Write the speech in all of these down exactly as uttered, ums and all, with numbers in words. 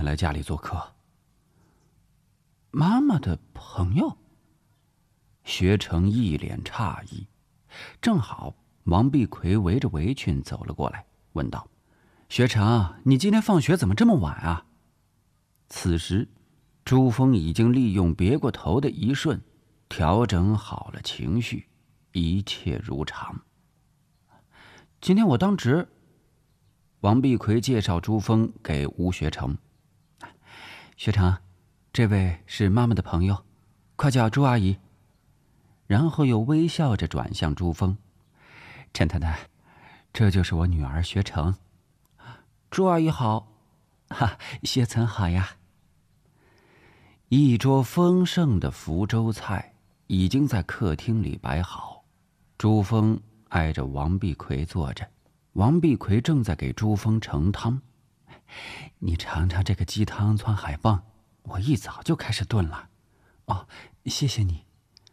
来家里做客。妈妈的朋友？学成一脸诧异。正好王碧奎围着围裙走了过来，问道：“学成，你今天放学怎么这么晚啊？”此时，朱峰已经利用别过头的一瞬，调整好了情绪，一切如常。今天我当值。王碧奎介绍朱峰给吴学成：“学成，这位是妈妈的朋友，快叫朱阿姨。”然后又微笑着转向朱峰：“陈太太，这就是我女儿学成。”“朱阿姨好。”“哈，学成好呀。”一桌丰盛的福州菜已经在客厅里摆好，朱峰挨着王碧奎坐着，王碧奎正在给朱峰盛汤。“你尝尝这个鸡汤汆海棒，我一早就开始炖了。”“哦，谢谢你。”“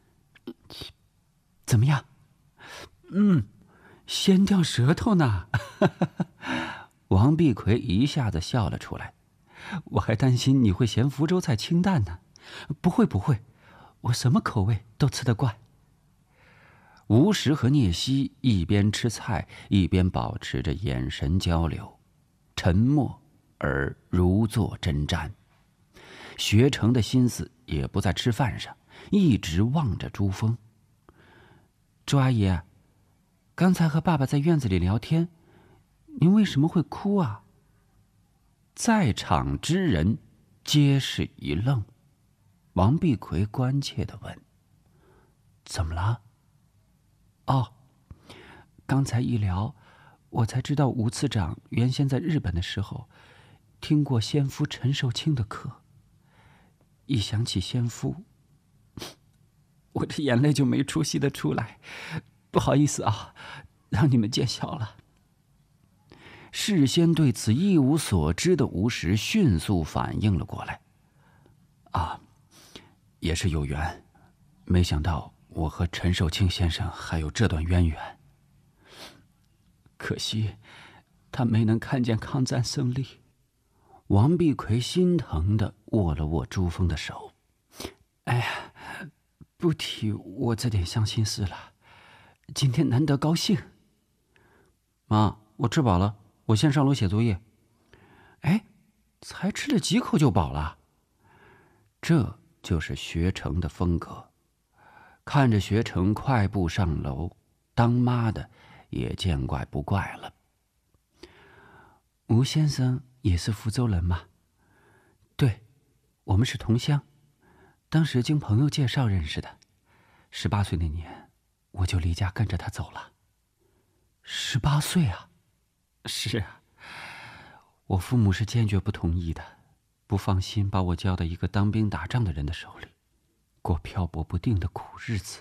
怎么样？”“嗯，鲜掉舌头呢。”王碧奎一下子笑了出来。“我还担心你会嫌福州菜清淡呢。”“不会不会，我什么口味都吃得惯。”吴石和聂西一边吃菜，一边保持着眼神交流，沉默而如坐针毡。学成的心思也不在吃饭上，一直望着朱峰。“朱阿姨，刚才和爸爸在院子里聊天，您为什么会哭啊？”在场之人皆是一愣。王碧奎关切地问：“怎么了？”“哦，刚才一聊，我才知道吴次长原先在日本的时候，听过先夫陈寿卿的课。一想起先夫，我这眼泪就没出息的出来。不好意思啊，让你们见笑了。”事先对此一无所知的吴石迅速反应了过来：“啊，也是有缘，没想到我和陈寿卿先生还有这段渊源。可惜他没能看见抗战胜利。”王碧奎心疼地握了握朱峰的手：“哎呀，不提我这点伤心事了，今天难得高兴。”“妈，我吃饱了，我先上楼写作业。”“哎，才吃了几口就饱了？”这就是学成的风格。看着学成快步上楼，当妈的也见怪不怪了。“吴先生也是福州人吗？”“对，我们是同乡，当时经朋友介绍认识的。十八岁那年，我就离家跟着他走了。”“十八岁啊？”“是啊，我父母是坚决不同意的，不放心把我交到一个当兵打仗的人的手里，过漂泊不定的苦日子。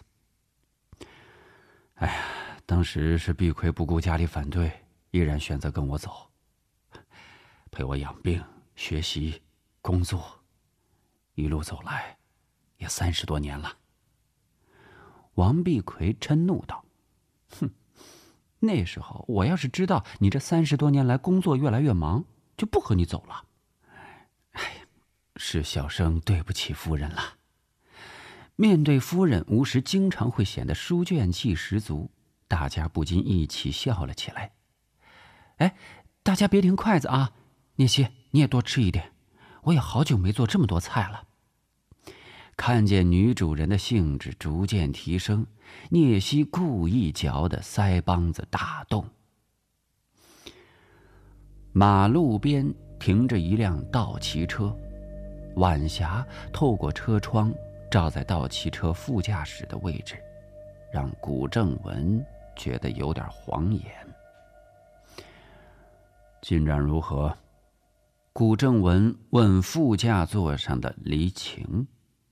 哎呀，当时是碧奎不顾家里反对，依然选择跟我走，陪我养病、学习、工作，一路走来，也三十多年了。”王碧奎嗔怒道：“哼，那时候我要是知道你这三十多年来工作越来越忙，就不和你走了。哎呀，是小生对不起夫人了。”面对夫人，吴石经常会显得书卷气十足，大家不禁一起笑了起来。“哎，大家别停筷子啊！聂西，你也多吃一点，我也好久没做这么多菜了。”看见女主人的兴致逐渐提升，聂西故意嚼得腮帮子大动。马路边停着一辆道奇车，晚霞透过车窗照在道奇车副驾驶的位置，让古正文觉得有点晃眼。“进展如何？”古正文问副驾座上的黎晴。“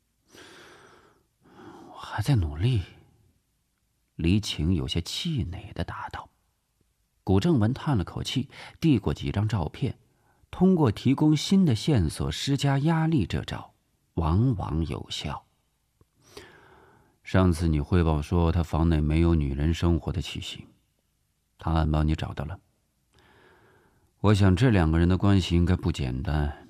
我还在努力。”黎晴有些气馁地答道。古正文叹了口气，递过几张照片。通过提供新的线索施加压力，这招往往有效。“上次你汇报说他房内没有女人生活的气息，档案帮你找到了。我想这两个人的关系应该不简单。